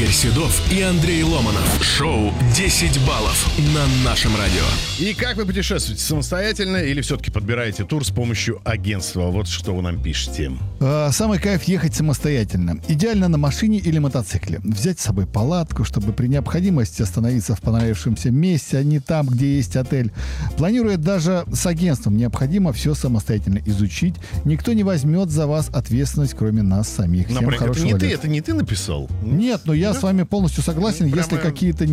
Игорь Седов и Андрей Ломанов. Шоу «10 баллов» на нашем радио. И как вы путешествуете? Самостоятельно или все-таки подбираете тур с помощью агентства? Вот что вы нам пишете. Самый кайф ехать самостоятельно. Идеально на машине или мотоцикле. Взять с собой палатку, чтобы при необходимости остановиться в понравившемся месте, а не там, где есть отель. Планируя даже с агентством, необходимо все самостоятельно изучить. Никто не возьмет за вас ответственность, кроме нас самих. Всем хорошего лета. Это не ты написал? Нет, но я с вами полностью согласен. Прямо... Если какие-то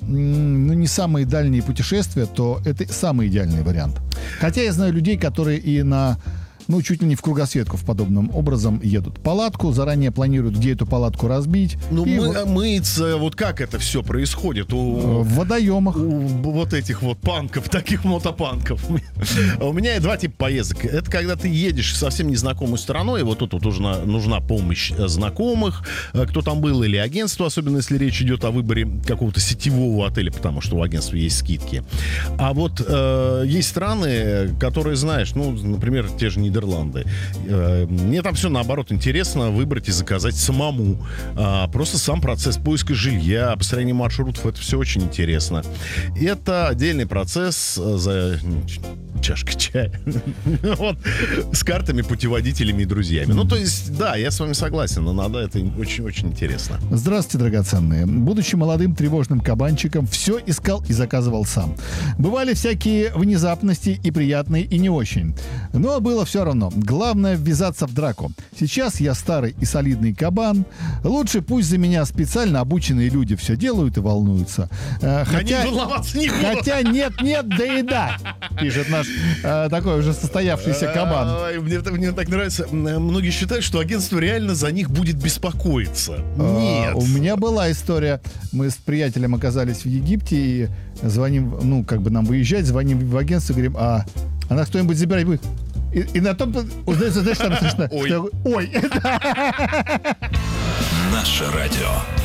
не самые дальние путешествия, то это самый идеальный вариант. Хотя я знаю людей, которые и чуть ли не в кругосветку в подобным образом едут. Палатку заранее планируют, где эту палатку разбить. Мыться, вот как это все происходит? В водоемах. У вот этих вот панков, таких мотопанков. У меня два типа поездок. Это когда ты едешь совсем незнакомой стороной, и вот тут нужна помощь знакомых, кто там был, или агентство, особенно если речь идет о выборе какого-то сетевого отеля, потому что у агентства есть скидки. А вот есть страны, которые, знаешь, например, те же Нидерланды. Мне там все наоборот интересно выбрать и заказать самому. Просто сам процесс поиска жилья, построения маршрутов, это все очень интересно. Это отдельный процесс за чашкой чая. Вот, с картами, путеводителями и друзьями. То есть, да, я с вами согласен, но надо, это очень-очень интересно. Здравствуйте, драгоценные. Будучи молодым тревожным кабанчиком, все искал и заказывал сам. Бывали всякие внезапности и приятные, и не очень. Но было все равно. Главное ввязаться в драку. Сейчас я старый и солидный кабан. Лучше пусть за меня специально обученные люди все делают и волнуются. Хотя нет, да и да, пишет наш такой уже состоявшийся кабан. Мне так нравится. Многие считают, что агентство реально за них будет беспокоиться. Нет. У меня была история. Мы с приятелем оказались в Египте и звоним, нам выезжать, звоним в агентство и говорим, а нас кто-нибудь забирать будет? И на том, знаешь, там слышно. Ой. Наше радио.